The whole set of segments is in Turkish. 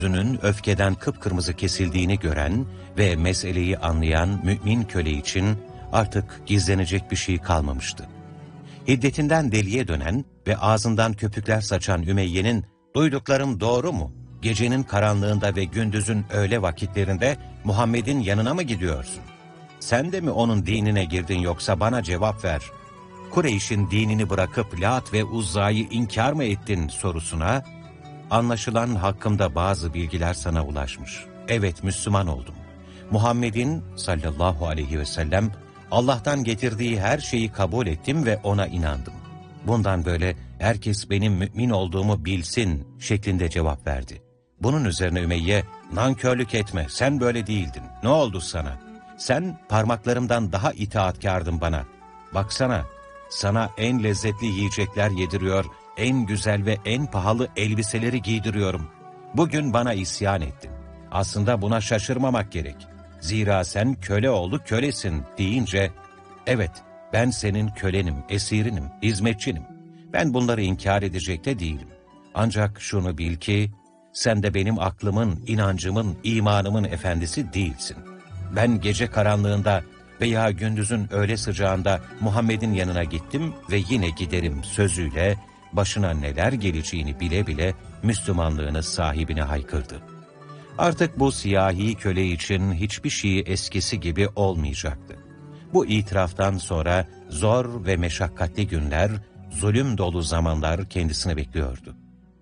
Yüzünün öfkeden kıpkırmızı kesildiğini gören ve meseleyi anlayan mümin köle için artık gizlenecek bir şey kalmamıştı. Hiddetinden deliye dönen ve ağzından köpükler saçan Ümeyye'nin "Duyduklarım doğru mu? Gecenin karanlığında ve gündüzün öğle vakitlerinde Muhammed'in yanına mı gidiyorsun? Sen de mi onun dinine girdin yoksa bana cevap ver. Kureyş'in dinini bırakıp Lat ve Uzza'yı inkar mı ettin?" sorusuna, "Anlaşılan hakkımda bazı bilgiler sana ulaşmış. Evet, Müslüman oldum. Muhammed'in sallallahu aleyhi ve sellem Allah'tan getirdiği her şeyi kabul ettim ve ona inandım. Bundan böyle herkes benim mümin olduğumu bilsin" şeklinde cevap verdi. Bunun üzerine Ümeyye, "Nankörlük etme, sen böyle değildin. Ne oldu sana? Sen parmaklarımdan daha itaatkardın bana. Baksana, sana en lezzetli yiyecekler yediriyor, en güzel ve en pahalı elbiseleri giydiriyorum. Bugün bana isyan ettin. Aslında buna şaşırmamak gerek. Zira sen köle oğlu kölesin" deyince, "Evet, ben senin kölenim, esirinim, hizmetçinim. Ben bunları inkar edecek de değilim. Ancak şunu bil ki, sen de benim aklımın, inancımın, imanımın efendisi değilsin. Ben gece karanlığında veya gündüzün öğle sıcağında Muhammed'in yanına gittim ve yine giderim" sözüyle başına neler geleceğini bile bile Müslümanlığını sahibine haykırdı. Artık bu siyahi köle için hiçbir şey eskisi gibi olmayacaktı. Bu itiraftan sonra zor ve meşakkatli günler, zulüm dolu zamanlar kendisini bekliyordu.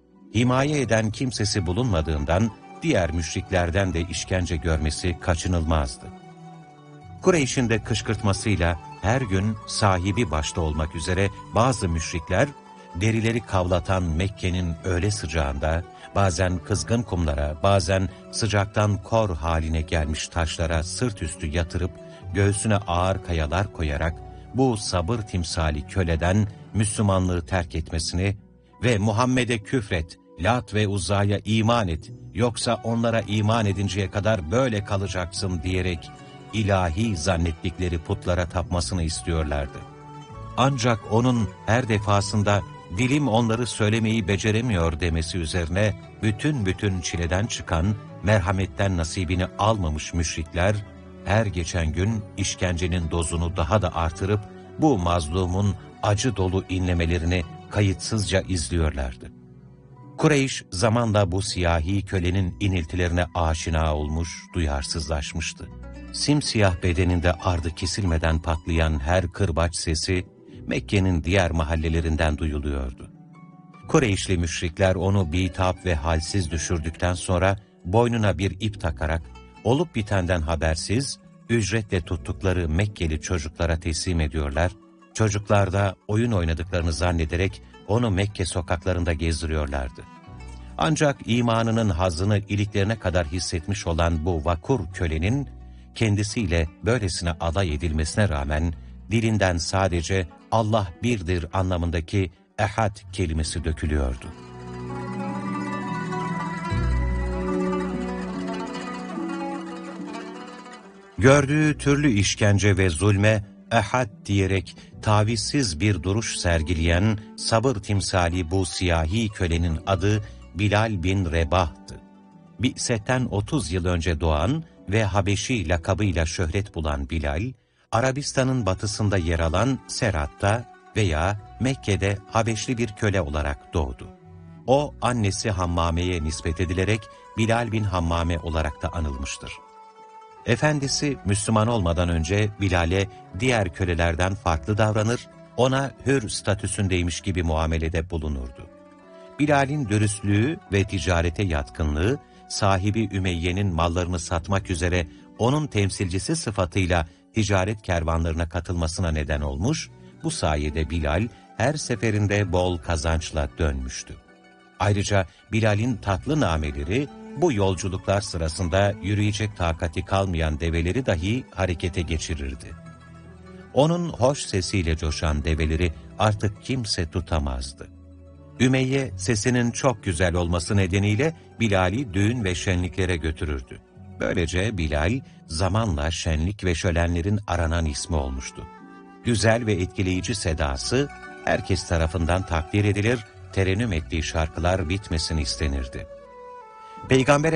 Himaye eden kimsesi bulunmadığından diğer müşriklerden de işkence görmesi kaçınılmazdı. Kureyş'in de kışkırtmasıyla her gün sahibi başta olmak üzere bazı müşrikler, derileri kavlatan Mekke'nin öğle sıcağında, bazen kızgın kumlara, bazen sıcaktan kor haline gelmiş taşlara sırt üstü yatırıp, göğsüne ağır kayalar koyarak, bu sabır timsali köleden Müslümanlığı terk etmesini ve "Muhammed'e küfret, Lat ve Uzza'ya iman et, yoksa onlara iman edinceye kadar böyle kalacaksın" diyerek ilahi zannettikleri putlara tapmasını istiyorlardı. Ancak onun her defasında "Dilim onları söylemeyi beceremiyor" demesi üzerine bütün çileden çıkan, merhametten nasibini almamış müşrikler, her geçen gün işkencenin dozunu daha da artırıp bu mazlumun acı dolu inlemelerini kayıtsızca izliyorlardı. Kureyş zamanla bu siyahi kölenin iniltilerine aşina olmuş, duyarsızlaşmıştı. Simsiyah bedeninde ardı kesilmeden patlayan her kırbaç sesi Mekke'nin diğer mahallelerinden duyuluyordu. Kureyşli müşrikler onu bitap ve halsiz düşürdükten sonra boynuna bir ip takarak olup bitenden habersiz, ücretle tuttukları Mekkeli çocuklara teslim ediyorlar, çocuklar da oyun oynadıklarını zannederek onu Mekke sokaklarında gezdiriyorlardı. Ancak imanının hazzını iliklerine kadar hissetmiş olan bu vakur kölenin, kendisiyle böylesine alay edilmesine rağmen dilinden sadece "Allah birdir" anlamındaki ehad kelimesi dökülüyordu. Gördüğü türlü işkence ve zulme ehad diyerek tavizsiz bir duruş sergileyen sabır timsali bu siyahi kölenin adı Bilal bin Rebah'tı. Bi'setten 30 yıl önce doğan ve Habeşi lakabıyla şöhret bulan Bilal, Arabistan'ın batısında yer alan Serat'ta veya Mekke'de Habeşli bir köle olarak doğdu. O, annesi Hammame'ye nispet edilerek Bilal bin Hammame olarak da anılmıştır. Efendisi Müslüman olmadan önce Bilal'e diğer kölelerden farklı davranır, ona hür statüsündeymiş gibi muamelede bulunurdu. Bilal'in dürüstlüğü ve ticarete yatkınlığı, sahibi Ümeyye'nin mallarını satmak üzere onun temsilcisi sıfatıyla ticaret kervanlarına katılmasına neden olmuş, bu sayede Bilal her seferinde bol kazançla dönmüştü. Ayrıca Bilal'in tatlı nameleri bu yolculuklar sırasında yürüyecek takati kalmayan develeri dahi harekete geçirirdi. Onun hoş sesiyle coşan develeri artık kimse tutamazdı. Ümeyye sesinin çok güzel olması nedeniyle Bilal'i düğün ve şenliklere götürürdü. Böylece Bilal zamanla şenlik ve şölenlerin aranan ismi olmuştu. Güzel ve etkileyici sedası herkes tarafından takdir edilir, terennüm ettiği şarkılar bitmesin istenirdi. Peygamber